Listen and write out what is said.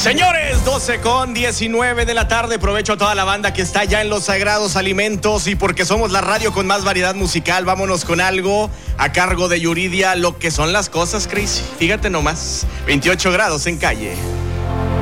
Señores, 12:19 de la tarde. Aprovecho a toda la banda que está ya en los sagrados alimentos y porque somos la radio con más variedad musical, vámonos con algo a cargo de Yuridia, lo que son las cosas, Crazy. Fíjate nomás, 28 grados en Calle.